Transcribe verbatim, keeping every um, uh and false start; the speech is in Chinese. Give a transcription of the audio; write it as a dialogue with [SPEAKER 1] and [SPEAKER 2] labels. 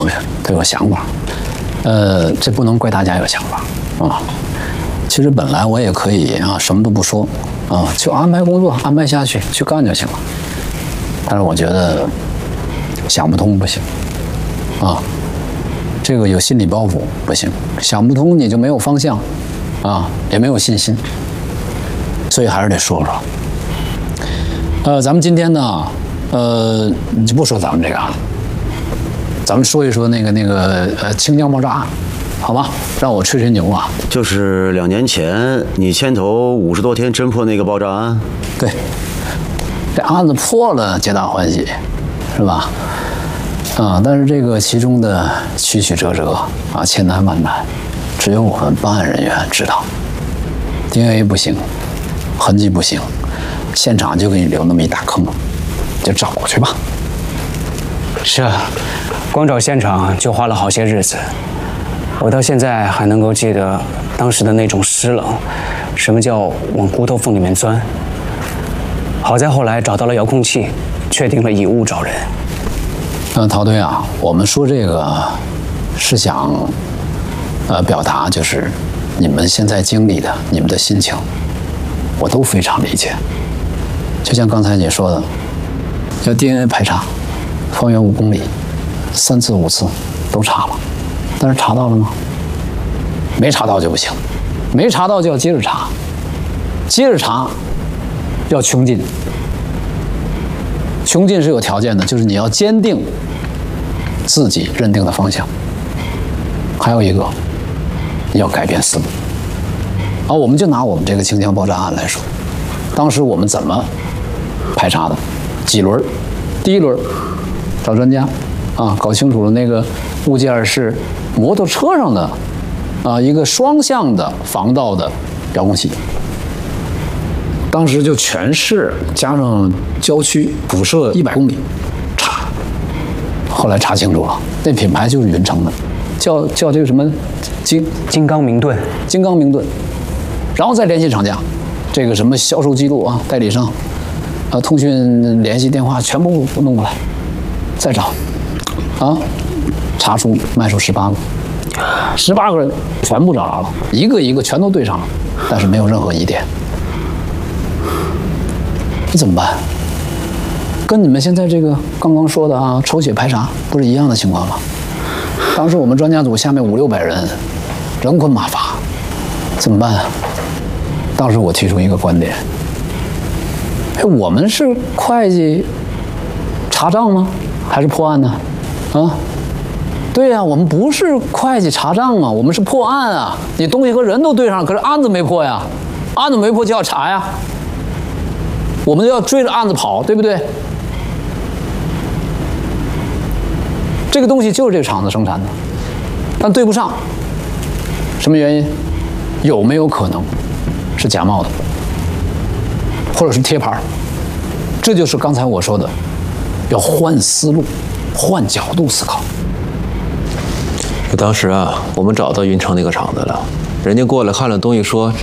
[SPEAKER 1] 都有想法。呃，这不能怪大家有想法啊。其实本来我也可以啊，什么都不说啊，就安排工作安排下去，去干就行了。但是我觉得想不通不行啊，这个有心理包袱不行，想不通你就没有方向啊，也没有信心，所以还是得说说。呃，咱们今天呢，呃，就不说咱们这个啊。咱们说一说那个那个呃清江爆炸案，好吧？让我吹吹牛啊！
[SPEAKER 2] 就是两年前你牵头五十多天侦破那个爆炸案。
[SPEAKER 1] 对，这案子破了，皆大欢喜，是吧？啊，但是这个其中的曲曲折折啊，千难万难，只有我们办案人员知道。D N A 不行，痕迹不行，现场就给你留那么一大坑，就找去吧。
[SPEAKER 3] 是啊。光找现场就花了好些日子，我到现在还能够记得当时的那种湿冷，什么叫往骨头缝里面钻。好在后来找到了遥控器，确定了以物找人。
[SPEAKER 1] 嗯，陶队啊，我们说这个是想，呃，表达就是你们现在经历的，你们的心情，我都非常理解。就像刚才你说的，要 D N A 排查，方圆五公里。三次五次都查了，但是查到了吗？没查到就不行，没查到就要接着查，接着查要穷尽。穷尽是有条件的，就是你要坚定自己认定的方向。还有一个，要改变思路。啊，我们就拿我们这个清江爆炸案来说，当时我们怎么排查的？几轮？第一轮找专家。啊，搞清楚了那个物件是摩托车上的啊一个双向的防盗的遥控器，当时就全市加上郊区辐射一百公里查，后来查清楚了，那品牌就是云城的，叫叫这个什么金
[SPEAKER 3] 金刚明盾，
[SPEAKER 1] 金刚明盾，然后再联系厂家，这个什么销售记录啊、代理商啊、通讯联系电话全部弄过来，再找。啊，查出卖出十八个，十八个人全部找着了，一个一个全都对上了，但是没有任何疑点。这怎么办？跟你们现在这个刚刚说的啊，抽血排查不是一样的情况吗？当时我们专家组下面五六百人，人困马乏，怎么办啊？当时我提出一个观点：哎，我们是会计查账吗？还是破案呢？啊，对呀、啊，我们不是会计查账啊，我们是破案啊。你东西和人都对上，可是案子没破呀，案子没破就要查呀，我们要追着案子跑，对不对？这个东西就是这个厂子生产的，但对不上，什么原因？有没有可能是假冒的，或者是贴牌？这就是刚才我说的，要换思路。换角度思考。
[SPEAKER 4] 当时啊，我们找到云城那个厂子了，人家过来看了东西说。